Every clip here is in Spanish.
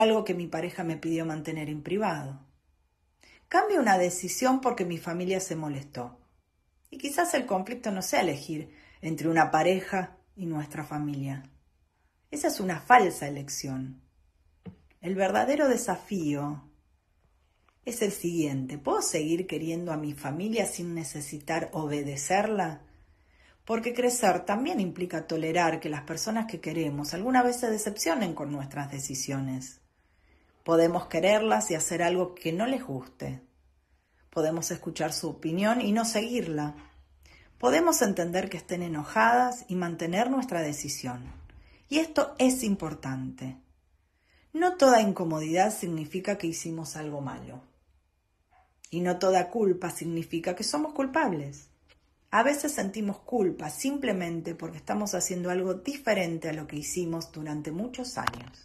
algo que mi pareja me pidió mantener en privado. Cambio una decisión porque mi familia se molestó. Y quizás el conflicto no sea elegir entre una pareja y nuestra familia. Esa es una falsa elección. El verdadero desafío es el siguiente: ¿puedo seguir queriendo a mi familia sin necesitar obedecerla? Porque crecer también implica tolerar que las personas que queremos alguna vez se decepcionen con nuestras decisiones. Podemos quererlas y hacer algo que no les guste. Podemos escuchar su opinión y no seguirla. Podemos entender que estén enojadas y mantener nuestra decisión. Y esto es importante. No toda incomodidad significa que hicimos algo malo. Y no toda culpa significa que somos culpables. A veces sentimos culpa simplemente porque estamos haciendo algo diferente a lo que hicimos durante muchos años.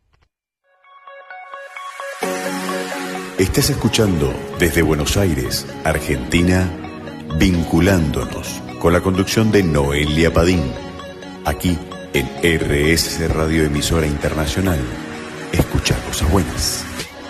Estás escuchando desde Buenos Aires, Argentina, Vinculándonos, con la conducción de Noelia Padín, aquí en RSC Radio Emisora Internacional. Escucha cosas buenas.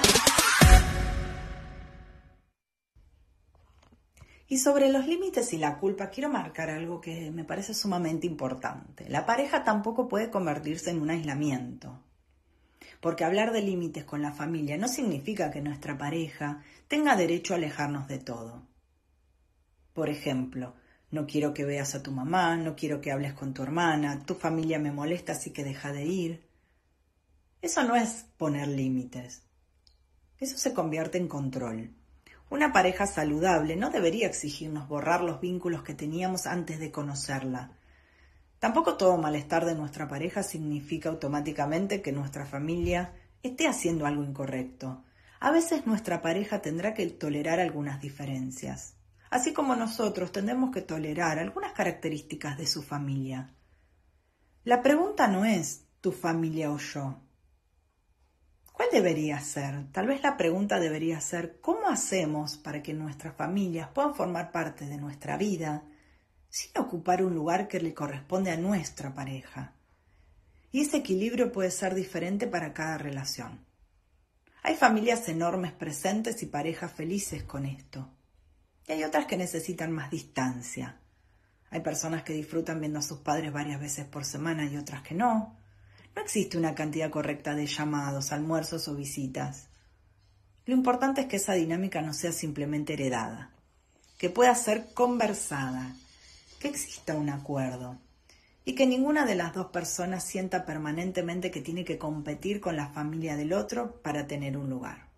Y sobre los límites y la culpa, quiero marcar algo que me parece sumamente importante. La pareja tampoco puede convertirse en un aislamiento. Porque hablar de límites con la familia no significa que nuestra pareja tenga derecho a alejarnos de todo. Por ejemplo, no quiero que veas a tu mamá, no quiero que hables con tu hermana, tu familia me molesta, así que deja de ir. Eso no es poner límites. Eso se convierte en control. Una pareja saludable no debería exigirnos borrar los vínculos que teníamos antes de conocerla. Tampoco todo malestar de nuestra pareja significa automáticamente que nuestra familia esté haciendo algo incorrecto. A veces nuestra pareja tendrá que tolerar algunas diferencias, así como nosotros tendremos que tolerar algunas características de su familia. La pregunta no es tu familia o yo. ¿Cuál debería ser? Tal vez la pregunta debería ser: ¿cómo hacemos para que nuestras familias puedan formar parte de nuestra vida sin ocupar un lugar que le corresponde a nuestra pareja? Y ese equilibrio puede ser diferente para cada relación. Hay familias enormes presentes y parejas felices con esto. Y hay otras que necesitan más distancia. Hay personas que disfrutan viendo a sus padres varias veces por semana y otras que no. No existe una cantidad correcta de llamados, almuerzos o visitas. Lo importante es que esa dinámica no sea simplemente heredada, que pueda ser conversada, que exista un acuerdo y que ninguna de las dos personas sienta permanentemente que tiene que competir con la familia del otro para tener un lugar.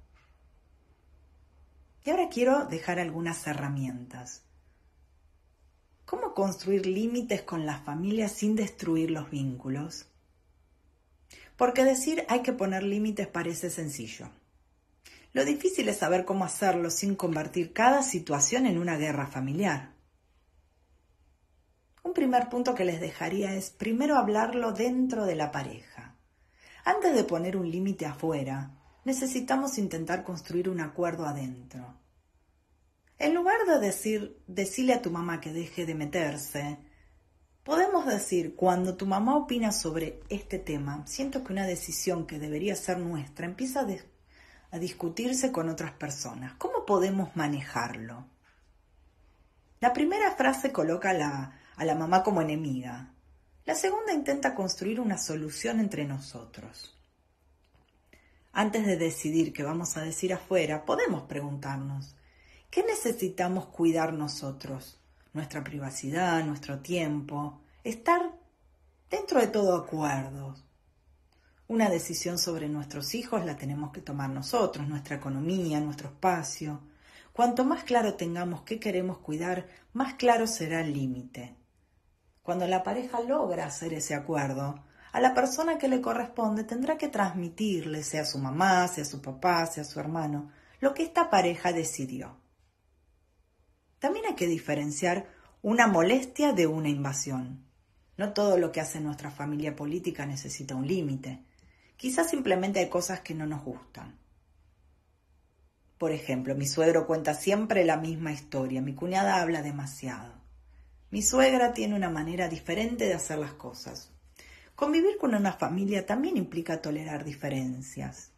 Y ahora quiero dejar algunas herramientas. ¿Cómo construir límites con la familia sin destruir los vínculos? Porque decir hay que poner límites parece sencillo. Lo difícil es saber cómo hacerlo sin convertir cada situación en una guerra familiar. Un primer punto que les dejaría es primero hablarlo dentro de la pareja. Antes de poner un límite afuera, necesitamos intentar construir un acuerdo adentro. En lugar de decirle a tu mamá que deje de meterse, podemos decir: cuando tu mamá opina sobre este tema, siento que una decisión que debería ser nuestra empieza a discutirse con otras personas. ¿Cómo podemos manejarlo? La primera frase coloca a la mamá como enemiga. La segunda intenta construir una solución entre nosotros. Antes de decidir qué vamos a decir afuera, podemos preguntarnos: ¿qué necesitamos cuidar nosotros? Nuestra privacidad, nuestro tiempo, estar dentro de todo acuerdo. Una decisión sobre nuestros hijos la tenemos que tomar nosotros, nuestra economía, nuestro espacio. Cuanto más claro tengamos qué queremos cuidar, más claro será el límite. Cuando la pareja logra hacer ese acuerdo, a la persona que le corresponde tendrá que transmitirle, sea su mamá, sea su papá, sea su hermano, lo que esta pareja decidió. También hay que diferenciar una molestia de una invasión. No todo lo que hace nuestra familia política necesita un límite. Quizás simplemente hay cosas que no nos gustan. Por ejemplo, mi suegro cuenta siempre la misma historia, mi cuñada habla demasiado. Mi suegra tiene una manera diferente de hacer las cosas. Convivir con una familia también implica tolerar diferencias.